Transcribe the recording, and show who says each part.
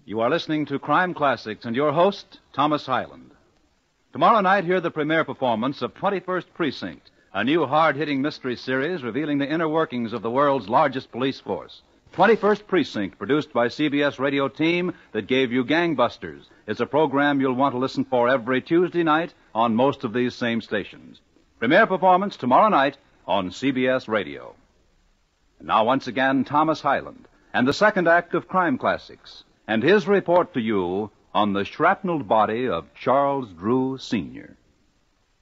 Speaker 1: You are listening to Crime Classics and your host, Thomas Hyland. Tomorrow night, hear the premiere performance of 21st Precinct, a new hard-hitting mystery series revealing the inner workings of the world's largest police force. 21st Precinct, produced by CBS radio team that gave you Gangbusters, is a program you'll want to listen for every Tuesday night on most of these same stations. Premiere performance tomorrow night on CBS Radio. And now, once again, Thomas Hyland and the second act of Crime Classics, and his report to you on the shrapnelled body of Charles Drew, Sr.